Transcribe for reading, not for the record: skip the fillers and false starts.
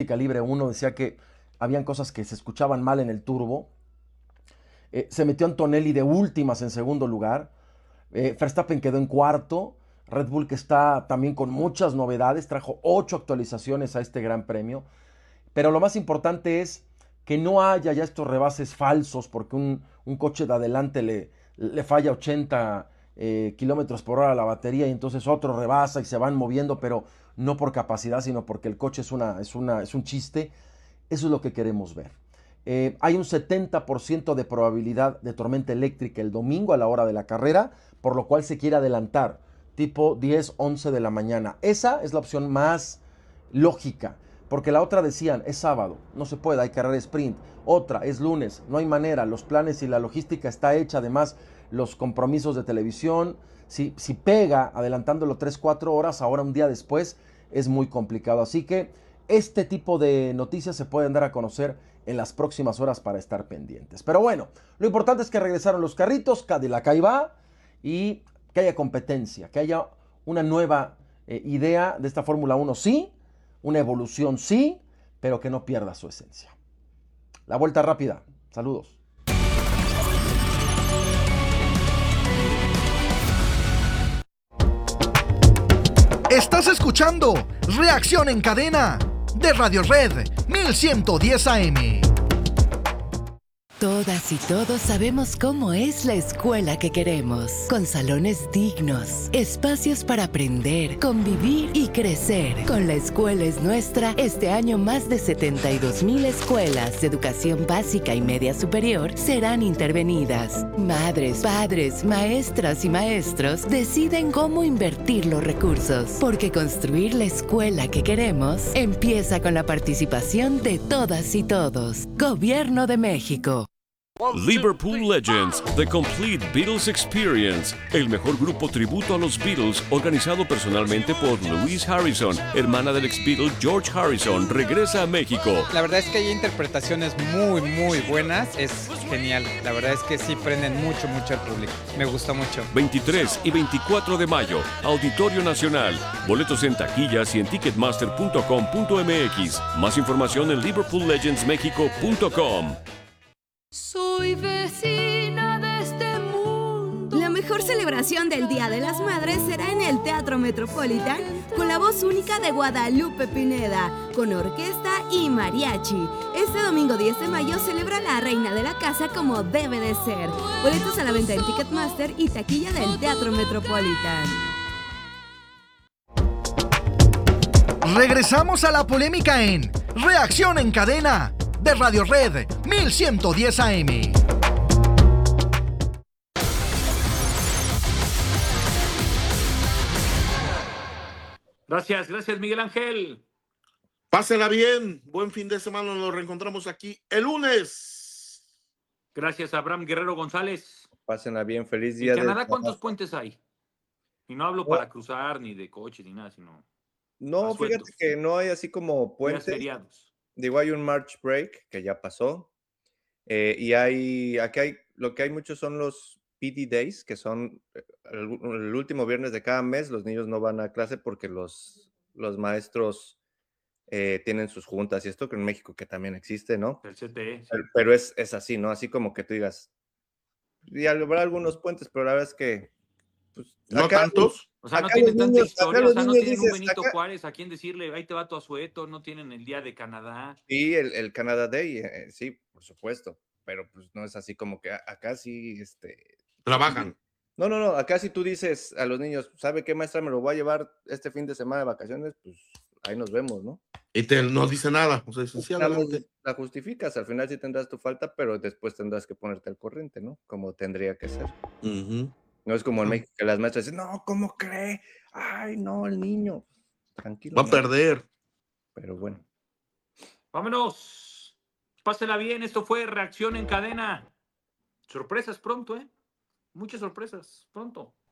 Libre 1 decía que habían cosas que se escuchaban mal en el turbo. Se metió Antonelli de últimas en segundo lugar. Verstappen quedó en cuarto. Red Bull, que está también con muchas novedades, trajo 8 actualizaciones a este Gran Premio. Pero lo más importante es que no haya ya estos rebases falsos porque un coche de adelante le falla 80 kilómetros por hora a la batería y entonces otro rebasa y se van moviendo, pero no por capacidad, sino porque el coche es un chiste. Eso es lo que queremos ver. Hay un 70% de probabilidad de tormenta eléctrica el domingo a la hora de la carrera, por lo cual se quiere adelantar, tipo 10, 11 de la mañana. Esa es la opción más lógica, porque la otra decían, es sábado, no se puede, hay carrera sprint. Otra, es lunes, no hay manera, los planes y la logística está hecha, además los compromisos de televisión. Si pega adelantándolo 3, 4 horas, ahora un día después, es muy complicado. Así que este tipo de noticias se pueden dar a conocer en las próximas horas para estar pendientes. Pero bueno, lo importante es que regresaron los carritos, Cadillac ahí va, y que haya competencia, que haya una nueva idea de esta Fórmula 1, sí, una evolución, sí, pero que no pierda su esencia. La vuelta rápida. Saludos. Estás escuchando Reacción en Cadena de Radio Red 1110 AM. Todas y todos sabemos cómo es la escuela que queremos, con salones dignos, espacios para aprender, convivir y crecer. Con La Escuela es Nuestra, este año más de 72,000 escuelas de educación básica y media superior serán intervenidas. Madres, padres, maestras y maestros deciden cómo invertir los recursos, porque construir la escuela que queremos empieza con la participación de todas y todos. Gobierno de México. Liverpool Legends, The Complete Beatles Experience, el mejor grupo tributo a los Beatles, organizado personalmente por Louise Harrison, hermana del ex Beatle George Harrison, regresa a México. La verdad es que hay interpretaciones muy buenas, es genial, la verdad es que sí prenden mucho al público, me gustó mucho. 23 y 24 de mayo, Auditorio Nacional, boletos en taquillas y en ticketmaster.com.mx, más información en liverpoollegendsmexico.com. Soy vecina de este mundo. La mejor celebración del Día de las Madres será en el Teatro Metropolitan con la voz única de Guadalupe Pineda, con orquesta y mariachi. Este domingo 10 de mayo celebra la reina de la casa como debe de ser. Boletos a la venta en Ticketmaster y taquilla del Teatro Metropolitan. Regresamos a la polémica en Reacción en Cadena de Radio Red 1110 AM. Gracias Miguel Ángel. Pásenla bien, buen fin de semana, nos reencontramos aquí el lunes. Gracias Abraham Guerrero González. Pásenla bien, feliz día. ¿En Canadá cuántos puentes hay? Y no hablo para cruzar, ni de coche, ni nada, sino... No, fíjate que no hay así como puentes. Feriados. Digo, hay un March Break que ya pasó. Y aquí hay, lo que hay muchos son los PD Days, que son el último viernes de cada mes. Los niños no van a clase porque los maestros tienen sus juntas y esto, que en México que también existe, ¿no? El CTE. Sí. Pero es así, ¿no? Así como que tú digas, y habrá algunos puentes, pero la verdad es que pues, ¿no acá, tantos? O sea, no acá tienen los tanta niños, historia, acá o sea, los no niños tienen un dices, Benito acá- Juárez a quien decirle, ahí te va tu asueto, no tienen el día de Canadá. Sí, el Canada Day, sí, por supuesto, pero pues no es así como que acá sí, Trabajan. No, acá si tú dices a los niños, ¿sabe qué, maestra? Me lo voy a llevar este fin de semana de vacaciones, pues ahí nos vemos, ¿no? Y no dice nada, o sea, sí, adelante. La justificas, al final sí tendrás tu falta, pero después tendrás que ponerte al corriente, ¿no? Como tendría que ser. No es como en México que las maestras dicen, no, ¿cómo cree? Ay, no, el niño. Tranquilo. Va a perder. Pero bueno. Vámonos. Pásela bien, esto fue Reacción en Cadena. Sorpresas pronto, ¿eh? Muchas sorpresas pronto.